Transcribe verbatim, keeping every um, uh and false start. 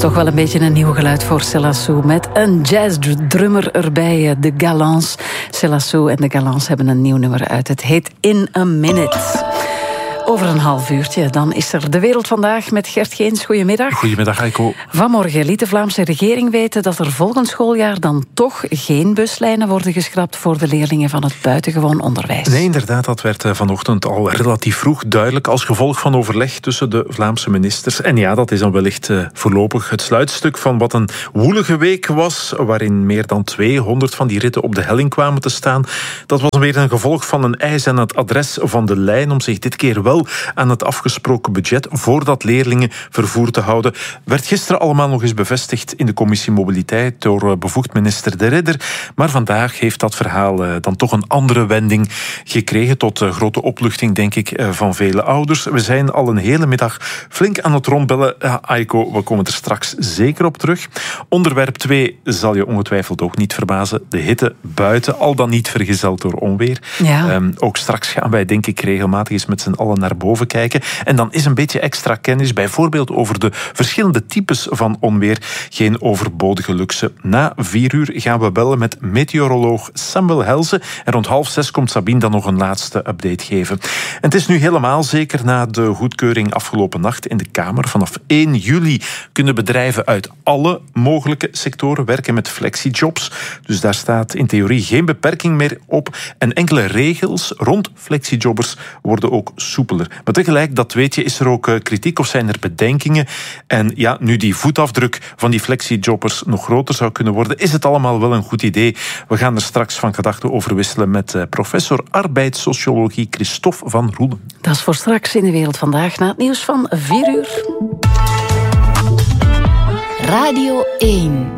toch wel een beetje een nieuw geluid voor Célassou. Met een jazzdrummer erbij, de Galants. Célassou en de Galants hebben een nieuw nummer uit. Het heet In a Minute. Over een half uurtje, dan is er De Wereld Vandaag met Gert Geens. Goedemiddag. Goedemiddag, Heiko. Vanmorgen liet de Vlaamse regering weten dat er volgend schooljaar dan toch geen buslijnen worden geschrapt voor de leerlingen van het buitengewoon onderwijs. Nee, inderdaad, dat werd vanochtend al relatief vroeg duidelijk als gevolg van overleg tussen de Vlaamse ministers. En ja, dat is dan wellicht uh, voorlopig het sluitstuk van wat een woelige week was, waarin meer dan tweehonderd van die ritten op de helling kwamen te staan. Dat was weer een gevolg van een eis aan het adres van de lijn om zich dit keer wel aan het afgesproken budget voor dat leerlingen vervoer te houden. Werd gisteren allemaal nog eens bevestigd in de commissie Mobiliteit door bevoegd minister De Ridder. Maar vandaag heeft dat verhaal dan toch een andere wending gekregen, tot grote opluchting, denk ik, van vele ouders. We zijn al een hele middag flink aan het rondbellen. Ja, Aiko, we komen er straks zeker op terug. Onderwerp twee zal je ongetwijfeld ook niet verbazen. De hitte buiten, al dan niet vergezeld door onweer. Ja. Um, ook straks gaan wij, denk ik, regelmatig eens met z'n allen naar boven kijken. En dan is een beetje extra kennis, bijvoorbeeld over de verschillende types van onweer, geen overbodige luxe. Na vier uur gaan we bellen met meteoroloog Samuel Helze. En rond half zes komt Sabine dan nog een laatste update geven. En het is nu helemaal zeker, na de goedkeuring afgelopen nacht in de Kamer. Vanaf één juli kunnen bedrijven uit alle mogelijke sectoren werken met flexijobs. Dus daar staat in theorie geen beperking meer op. En enkele regels rond flexijobbers worden ook soepeler. Maar tegelijk, dat weet je, is er ook kritiek of zijn er bedenkingen. En ja, nu die voetafdruk van die flexijobbers nog groter zou kunnen worden, is het allemaal wel een goed idee. We gaan er straks van gedachten over wisselen met professor arbeidssociologie Christophe van Roelen. Dat is voor straks in De Wereld Vandaag, na het nieuws van vier uur. Radio één.